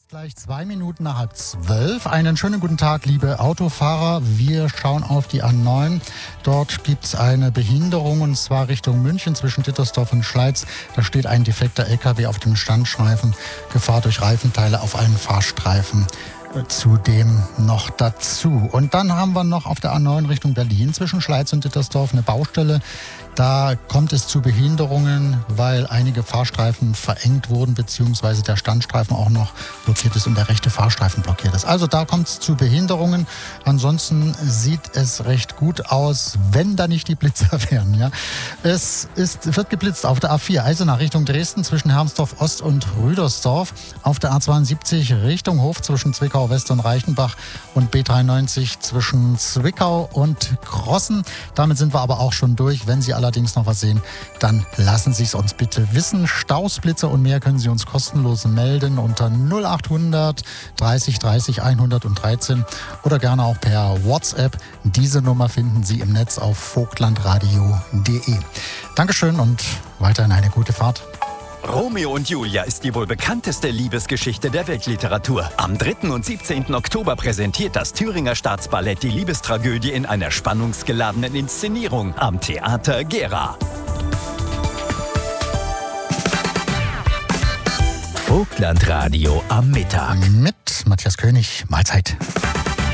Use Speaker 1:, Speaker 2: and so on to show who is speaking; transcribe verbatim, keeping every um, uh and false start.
Speaker 1: Gleich zwei Minuten nach halb zwölf. Einen schönen guten Tag, liebe Autofahrer. Wir schauen auf die A neun. Dort gibt es eine Behinderung und zwar Richtung München zwischen Dittersdorf und Schleiz. Da steht ein defekter L K W auf dem Standstreifen. Gefahr durch Reifenteile auf allen Fahrstreifen. Zudem noch dazu. Und dann haben wir noch auf der A neun Richtung Berlin zwischen Schleiz und Dittersdorf eine Baustelle. Da kommt es zu Behinderungen, weil einige Fahrstreifen verengt wurden, beziehungsweise der Standstreifen auch noch blockiert ist und der rechte Fahrstreifen blockiert ist. Also da kommt es zu Behinderungen. Ansonsten sieht es recht gut aus, wenn da nicht die Blitzer wären. Ja. Es ist, wird geblitzt auf der A vier Eisenach Richtung Dresden zwischen Hermsdorf Ost und Rüdersdorf. Auf der A zweiundsiebzig Richtung Hof zwischen Zwickau West und Reichenbach und B dreiundneunzig zwischen Zwickau und Krossen. Damit sind wir aber auch schon durch. Wenn Sie allerdings noch was sehen, dann lassen Sie es uns bitte wissen. Staus, Blitzer und mehr können Sie uns kostenlos melden unter null achthundert dreißig dreißig hundertdreizehn oder gerne auch per WhatsApp. Diese Nummer finden Sie im Netz auf vogtlandradio punkt de. Dankeschön und weiterhin eine gute Fahrt.
Speaker 2: Romeo und Julia ist die wohl bekannteste Liebesgeschichte der Weltliteratur. Am dritten und siebzehnten Oktober präsentiert das Thüringer Staatsballett die Liebestragödie in einer spannungsgeladenen Inszenierung am Theater Gera. Vogtlandradio am Mittag.
Speaker 1: Mit Matthias König, Mahlzeit.